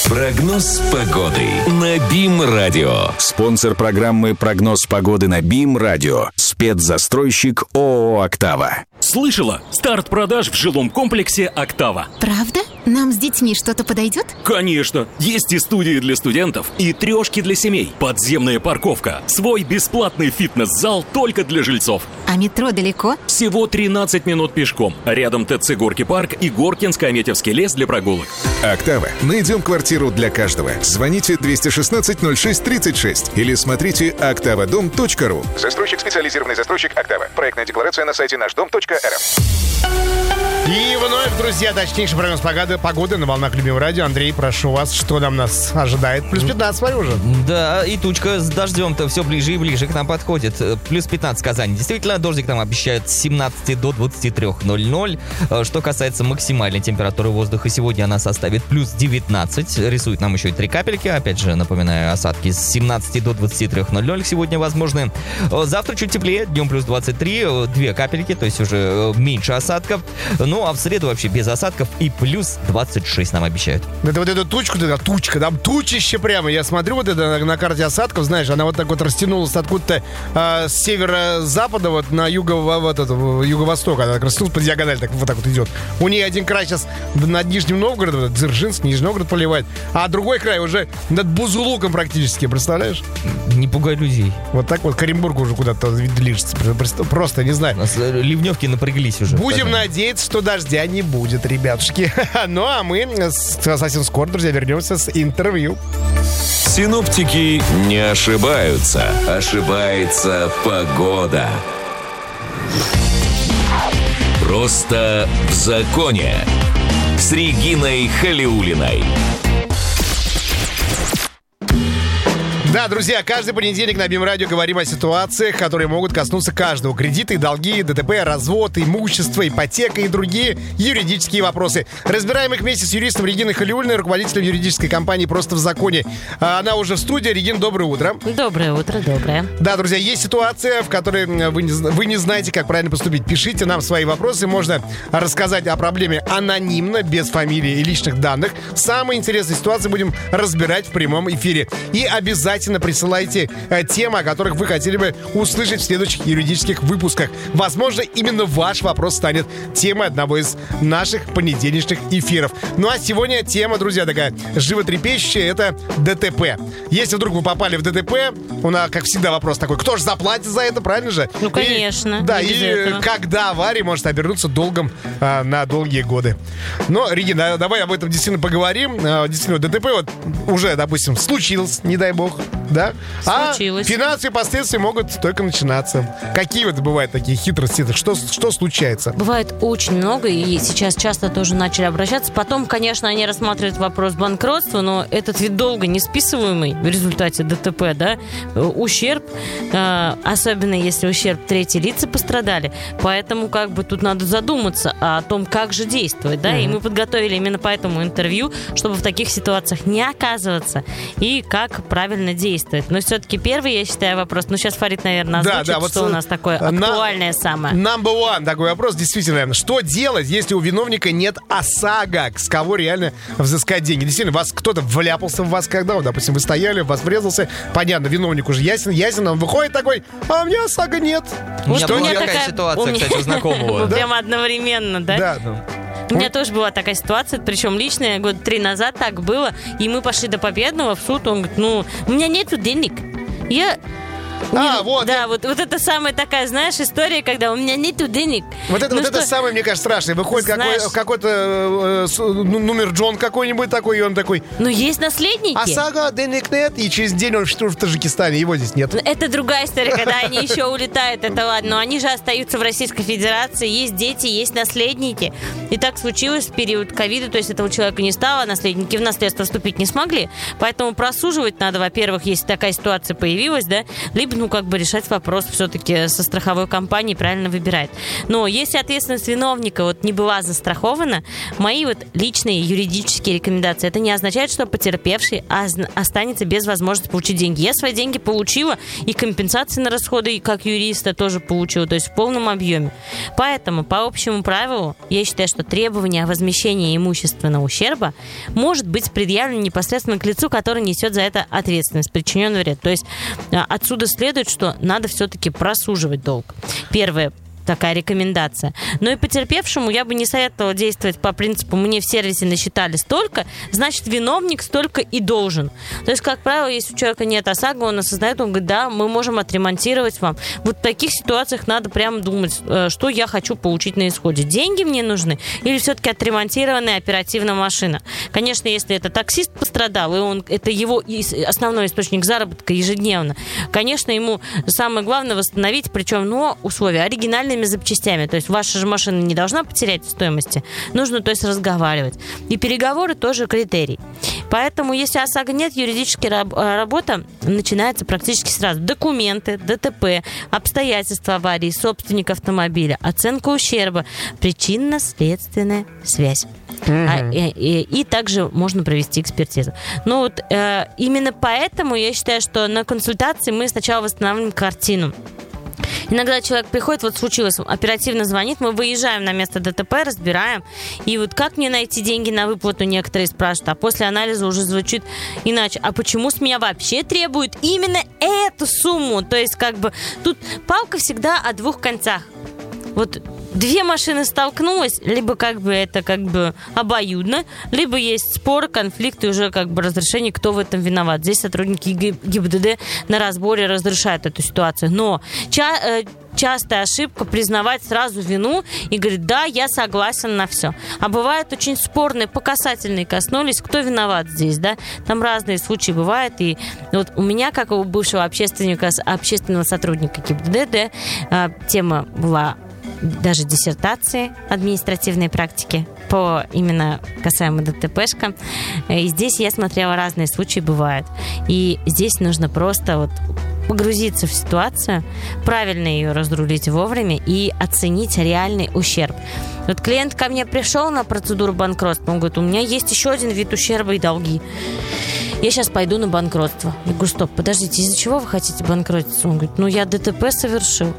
Прогноз погоды на БИМ-радио. Спонсор программы «Прогноз погоды» на БИМ-радио. Спецзастройщик ООО «Октава». Слышала? Старт продаж в жилом комплексе «Октава». Правда? Нам с детьми что-то подойдет? Конечно! Есть и студии для студентов, и трешки для семей, подземная парковка, свой бесплатный фитнес-зал только для жильцов. А метро далеко? Всего 13 минут пешком. Рядом ТЦ «Горки парк» и Горкинско-Аметьевский лес для прогулок. «Октава». Найдем квартиру для каждого. Звоните 216-06-36 или смотрите oktavadom.ru. Застройщик, специализированный застройщик «Октава». Проектная декларация на сайте нашдом.рф. И вновь, друзья, точнейший прогноз погоды на волнах любимого радио. Андрей, прошу вас, что там нас ожидает? Плюс 15, смотрю уже. Да, и тучка с дождем-то все ближе и ближе к нам подходит. Плюс 15 в Казани. Действительно, дождик нам обещают с 17 до 23:00. Что касается максимальной температуры воздуха, сегодня она составит плюс 19. Рисует нам еще и 3 капельки. Опять же, напоминаю, осадки с 17 до 23:00 сегодня возможны. Завтра чуть теплее, днем плюс 23, 2 капельки, то есть уже меньше осадков. Ну, а в среду вообще без осадков и плюс 26 нам обещают. Это вот эту тучка, там тучище прямо. Я смотрю вот это на карте осадков, знаешь, она вот так вот растянулась откуда-то с северо-запада вот на юго-восток. Она так растянулась по диагонали, так вот так вот идет. У нее один край сейчас над Нижним Новгородом, Дзержинск, Нижний Новгород поливает, а другой край уже над Бузулуком практически, представляешь? Не пугай людей. Вот так вот к Оренбургу уже куда-то движется. Просто, не знаю. У нас ливневки напряглись уже. Будем надеяться, что дождя не будет, ребятушки. Ну, а мы совсем скоро, друзья, вернемся с интервью. Синоптики не ошибаются. Ошибается погода. Просто в законе. С Региной Халиуллиной. Да, друзья, каждый понедельник на БИМ-радио говорим о ситуациях, которые могут коснуться каждого. Кредиты, долги, ДТП, развод, имущество, ипотека и другие юридические вопросы. Разбираем их вместе с юристом Региной Халиуллиной, руководителем юридической компании «Просто в законе». Она уже в студии. Регин, доброе утро. Доброе утро, доброе. Да, друзья, есть ситуация, в которой вы не знаете, как правильно поступить. Пишите нам свои вопросы. Можно рассказать о проблеме анонимно, без фамилии и личных данных. Самые интересные ситуации будем разбирать в прямом эфире. И обязательно присылайте темы, о которых вы хотели бы услышать в следующих юридических выпусках. Возможно, именно ваш вопрос станет темой одного из наших понедельничных эфиров. Ну а сегодня тема, друзья, такая животрепещущая, это ДТП. Если вдруг вы попали в ДТП, у нас, как всегда, вопрос такой: кто же заплатит за это, правильно же? Ну, конечно. И когда авария может обернуться долгом на долгие годы. Но, Регина, давай об этом действительно поговорим. Действительно, ДТП вот уже, допустим, случилось, не дай бог. Да? Случилось. А финансовые последствия могут только начинаться. Какие вот бывают такие хитрости? Что случается? Бывает очень много, и сейчас часто тоже начали обращаться. Потом, конечно, они рассматривают вопрос банкротства, но этот вид долга не списываемый в результате ДТП, да? Ущерб, особенно если ущерб третьи лица пострадали. Поэтому как бы тут надо задуматься о том, как же действовать, да? И мы подготовили именно поэтому интервью, чтобы в таких ситуациях не оказываться и как правильно действовать. Но все-таки первый, я считаю, вопрос. Ну, сейчас Фарид, наверное, озвучит, вот что у нас такое актуальное самое. Number one такой вопрос, действительно. Что делать, если у виновника нет ОСАГО? С кого реально взыскать деньги? Действительно, вас кто-то вляпался в вас, когда, вот, допустим, вы стояли, в вас врезался. Понятно, виновник уже ясен, он выходит такой: а у меня ОСАГО нет. У меня была такая ситуация, кстати, у знакомого. Прямо одновременно, да? Да. У меня тоже была такая ситуация, причем личная, 3 года назад так было, и мы пошли до Победного в суд, он говорит: ну, у меня нету денег. Вот. Да, вот это самая такая, знаешь, история, когда у меня нету денег. Вот это самое, мне кажется, страшное. Выходит какой-то номер Джон какой-нибудь такой, и он такой: ну, есть наследники. ОСАГО, денег нет, и через день он в Таджикистане, его здесь нет. Это другая история, когда они еще улетают, это ладно. Но они же остаются в Российской Федерации, есть дети, есть наследники. И так случилось в период ковида, то есть этого человека не стало, наследники в наследство вступить не смогли. Поэтому просуживать надо, во-первых, если такая ситуация появилась, да, либо решать вопрос все-таки со страховой компанией, правильно выбирает. Но если ответственность виновника не была застрахована, мои личные юридические рекомендации, это не означает, что потерпевший останется без возможности получить деньги. Я свои деньги получила, и компенсации на расходы, и как юриста тоже получила, то есть в полном объеме. Поэтому, по общему правилу, я считаю, что требование о возмещении имущественного ущерба может быть предъявлено непосредственно к лицу, который несет за это ответственность, причиненный вред. То есть отсюда следует, что надо все-таки просуживать долг. Первое. Такая рекомендация. Но и потерпевшему я бы не советовала действовать по принципу «мне в сервисе насчитали столько, значит, виновник столько и должен». То есть, как правило, если у человека нет ОСАГО, он осознает, он говорит, да, мы можем отремонтировать вам. Вот в таких ситуациях надо прямо думать, что я хочу получить на исходе. Деньги мне нужны или все-таки отремонтированная оперативная машина? Конечно, если это таксист пострадал, и это его основной источник заработка ежедневно, конечно, ему самое главное восстановить, причем, условия оригинальными запчастями. То есть ваша же машина не должна потерять в стоимости. Нужно, то есть, разговаривать. И переговоры тоже критерий. Поэтому, если ОСАГО нет, юридическая работа начинается практически сразу. Документы, ДТП, обстоятельства аварии, собственник автомобиля, оценка ущерба, причинно-следственная связь. И также можно провести экспертизу. Но именно поэтому я считаю, что на консультации мы сначала восстанавливаем картину. Иногда человек приходит, случилось, оперативно звонит, мы выезжаем на место ДТП, разбираем, и как мне найти деньги на выплату, некоторые спрашивают, а после анализа уже звучит иначе. А почему с меня вообще требуют именно эту сумму? То есть, тут палка всегда о двух концах. Две машины столкнулись, либо это обоюдно, либо есть спор, конфликт и уже разрешение, кто в этом виноват. Здесь сотрудники ГИБДД на разборе разрешают эту ситуацию. Но частая ошибка признавать сразу вину и говорить, да, я согласен на все. А бывает очень спорные, по касательной коснулись, кто виноват здесь, да? Там разные случаи бывают. И у меня, как у бывшего общественного сотрудника ГИБДД, тема была даже диссертации административной практики по именно касаемо ДТПшкам. И здесь я смотрела, разные случаи бывают. И здесь нужно просто погрузиться в ситуацию, правильно ее разрулить вовремя и оценить реальный ущерб. Клиент ко мне пришел на процедуру банкротства, он говорит, у меня есть еще один вид ущерба и долги. Я сейчас пойду на банкротство. Я говорю, стоп, подождите, из-за чего вы хотите банкротиться? Он говорит, я ДТП совершил,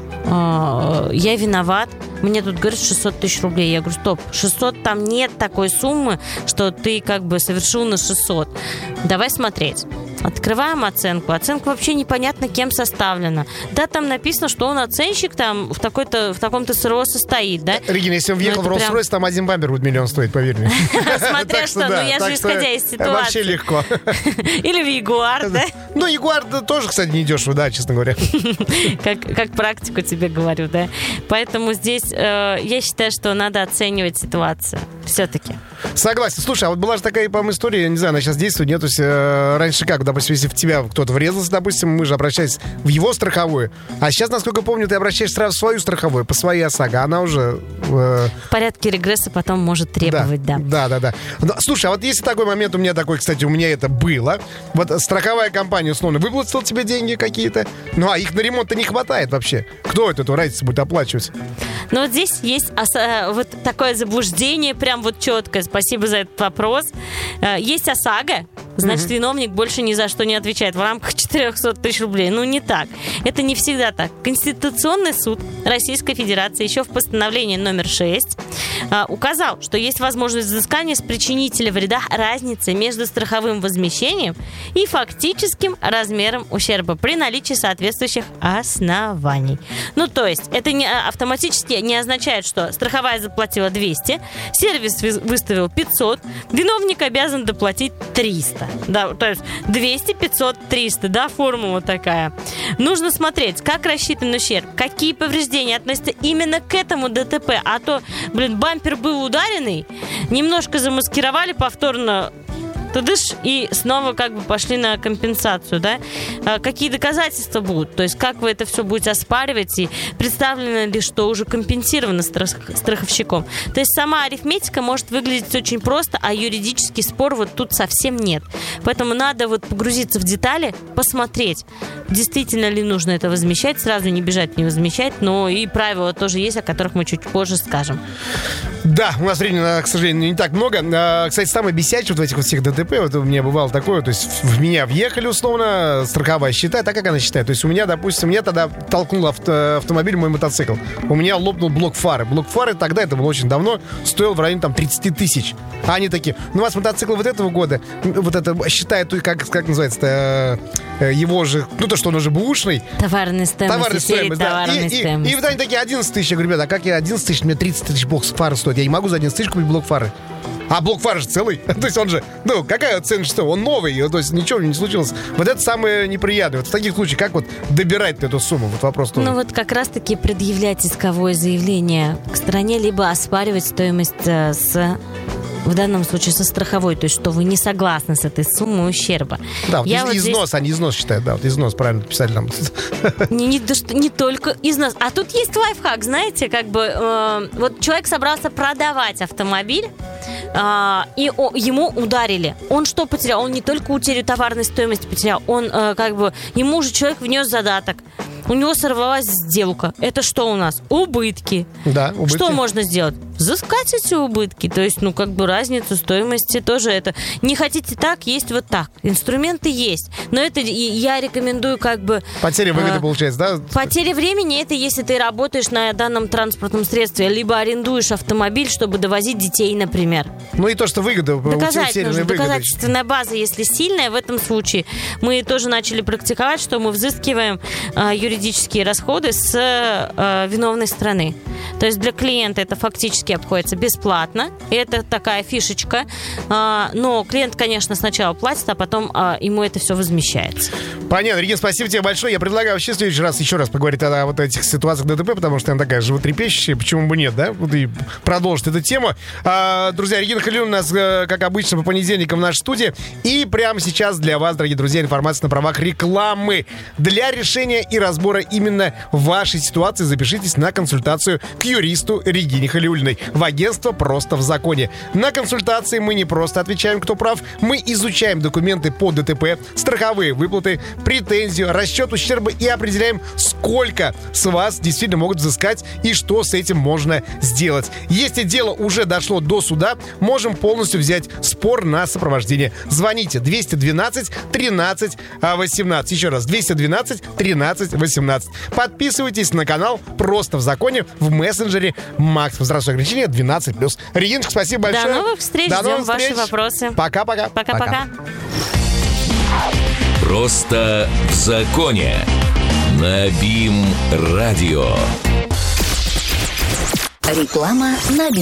я виноват, мне тут говорят 600 тысяч рублей. Я говорю, стоп, 600, там нет такой суммы, что ты совершил на 600. Давай смотреть. Открываем оценку. Оценка вообще непонятно кем составлена. Да, там написано, что он оценщик там в таком-то СРО состоит, да? Регина, если он въехал в Роллс-Ройс, там один бампер будет миллион стоить, поверь мне. Смотря что, я же исходя из ситуации. Вообще легко. Или в Ягуар, да? Ягуар тоже, кстати, не дешево, да, честно говоря. Как практику тебе говорю, да. Поэтому здесь я считаю, что надо оценивать ситуацию. Все-таки. Согласен. Слушай, а была же такая, по-моему, история, я не знаю, она сейчас действует, нет? То есть раньше допустим, если в тебя кто-то врезался, допустим, мы же обращались в его страховую. А сейчас, насколько помню, ты обращаешься сразу в свою страховую, по своей ОСАГО. Она уже... В порядке регресса потом может требовать, да. Да. Но, слушай, а если такой момент, у меня это было. Страховая компания, условно, выплатила тебе деньги какие-то, а их на ремонт-то не хватает вообще. Кто эту разницу будет оплачивать? Здесь есть такое заблуждение, прям четкое. Спасибо за этот вопрос. Есть ОСАГО, значит, виновник больше ни за что не отвечает в рамках 400 тысяч рублей. Не так. Это не всегда так. Конституционный суд Российской Федерации еще в постановлении номер 6 указал, что есть возможность взыскания с причинителя вреда разницы между страховым возмещением и фактическим размером ущерба при наличии соответствующих оснований. То есть, это автоматически не означает, что страховая заплатила 200, сервис выставил 500, виновник обязан доплатить 300. Да, то есть 200, 500, 300, да, формула такая. Нужно смотреть, как рассчитан ущерб, какие повреждения относятся именно к этому ДТП. А то, бампер был ударенный, немножко замаскировали, повторно тудыш, и снова как бы пошли на компенсацию, да? Какие доказательства будут? То есть как вы это все будете оспаривать, и представлено ли, что уже компенсировано страховщиком? То есть сама арифметика может выглядеть очень просто, а юридический спор вот тут совсем нет. Поэтому надо вот погрузиться в детали, посмотреть, действительно ли нужно это возмещать, сразу не бежать, не возмещать, но и правила тоже есть, о которых мы чуть позже скажем. Да, у нас времени, к сожалению, не так много. Кстати, самое бесячее вот в этих вот всех ДТП, вот у меня бывало такое, то есть в меня въехали условно, страховая считает, так как она считает. То есть у меня, допустим, меня тогда толкнул автомобиль, мой мотоцикл. У меня лопнул блок фары. Блок фары тогда, это было очень давно, стоил в районе там 30 тысяч. А они такие, ну у вас мотоцикл вот этого года, вот это считает, как называется-то, его же, ну то, что он уже бэушный. Товарная стоимость, да. И вот они такие, 11 тысяч. Я говорю, ребята, а как я 11 тысяч, мне 30 тысяч блок фары стоит. Я не могу за 11 тысяч купить блок фары. А блок фары же целый. То есть он же, ну, какая цена, что? Он новый, то есть ничего не случилось. Вот это самое неприятное. Вот в таких случаях, как вот добирать эту сумму? Вот вопрос тоже. Ну вот как раз-таки предъявлять исковое заявление к стороне, либо оспаривать стоимость в данном случае со страховой, то есть что вы не согласны с этой суммой ущерба. Да, вот износ, они износ считают, да, вот износ, правильно писали нам. Не только износ. А тут есть лайфхак, знаете, как бы вот человек собрался продавать автомобиль, и ему ударили. Он что потерял? Он не только утерю товарной стоимости потерял, он как бы, ему уже человек внес задаток. У него сорвалась сделка. Это что у нас? Убытки. Да, убытки. Что можно сделать? Взыскать эти убытки. То есть, ну, как бы разницу стоимости тоже это. Не хотите так, есть вот так. Инструменты есть. Но это я рекомендую как бы... Потеря выгоды получается, да? Потеря времени — это если ты работаешь на данном транспортном средстве, либо арендуешь автомобиль, чтобы довозить детей, например. Ну и то, что выгода... Доказать нужно. Доказательственная база, если сильная, в этом случае мы тоже начали практиковать, что мы взыскиваем юридические расходы с виновной стороны. То есть для клиента это фактически обходится бесплатно. Это такая фишечка. Но клиент, конечно, сначала платит, а потом ему это все возмещается. Понятно. Регина, спасибо тебе большое. Я предлагаю вообще в следующий раз еще раз поговорить о вот этих ситуациях ДТП, потому что она такая животрепещущая. Почему бы нет, да? Вот и продолжить эту тему. Друзья, Регина Халиуллина у нас, как обычно, по понедельникам в нашей студии. И прямо сейчас для вас, дорогие друзья, информация на правах рекламы. Для решения и разбора именно вашей ситуации запишитесь на консультацию к юристу Регине Халиуллиной в агентство «Просто в законе». На консультации мы не просто отвечаем, кто прав, мы изучаем документы по ДТП, страховые выплаты, претензию, расчет ущерба и определяем, сколько с вас действительно могут взыскать и что с этим можно сделать. Если дело уже дошло до суда, можем полностью взять спор на сопровождение. Звоните 212 13 18. Еще раз, 212 13 18. Подписывайтесь на канал «Просто в законе» в мессенджере Макс. Возрастное ограничение 12+. Региночка, спасибо большое. До новых встреч. Ждем ваши вопросы. Пока-пока. Пока-пока. «Просто в законе» на БИМ-радио. Реклама на БИМ.